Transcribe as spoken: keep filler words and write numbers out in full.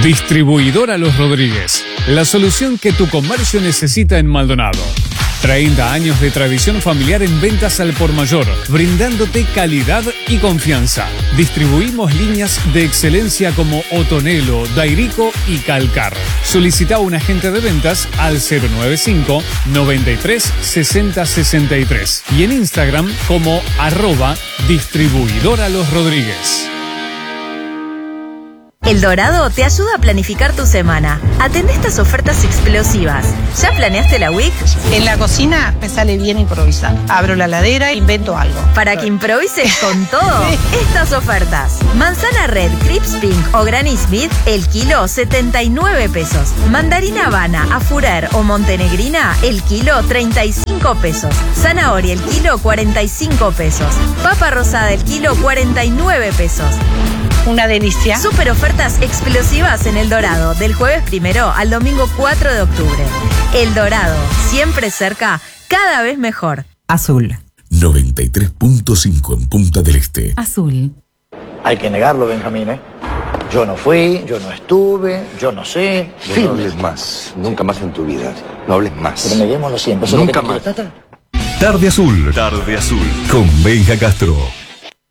Distribuidora Los Rodríguez, la solución que tu comercio necesita en Maldonado. treinta años de tradición familiar en ventas al por mayor, brindándote calidad y confianza. Distribuimos líneas de excelencia como Otonelo, Dairico y Calcar. Solicita un agente de ventas al cero noventa y cinco, noventa y tres, sesenta, sesenta y tres y en Instagram como arroba distribuidora Los Rodríguez. El Dorado te ayuda a planificar tu semana. Atende estas ofertas explosivas. ¿Ya planeaste la week? En la cocina me sale bien improvisar. Abro la heladera e invento algo. Para que improvises con todo, sí. Estas ofertas. Manzana red, Crips Pink o Granny Smith, el kilo setenta y nueve pesos. Mandarina Habana, Afurer o Montenegrina, el kilo treinta y cinco pesos. Zanahoria, el kilo cuarenta y cinco pesos. Papa rosada, el kilo cuarenta y nueve pesos. Una delicia. Super ofertas explosivas en El Dorado, del jueves primero al domingo cuatro de octubre. El Dorado, siempre cerca, cada vez mejor. Azul. noventa y tres punto cinco en Punta del Este. Azul. Hay que negarlo, Benjamín, ¿eh? Yo no fui, yo no estuve, yo no sé. Sí, no hables más, nunca más en tu vida. No hables más. Pero neguémoslo siempre. Nunca más. Tarde Azul. Tarde Azul. Con Benja Castro.